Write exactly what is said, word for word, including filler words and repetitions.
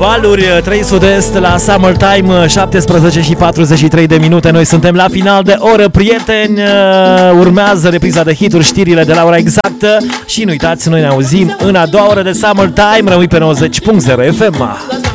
Valuri trei Sud-Est la Summertime, șaptesprezece și patruzeci și trei de minute. Noi suntem la final de oră, prieteni. Urmează repriza de hituri, știrile de la ora exactă. Și nu uitați, noi ne auzim în a doua oră de Summertime. Rămâi pe nouăzeci punct zero F M.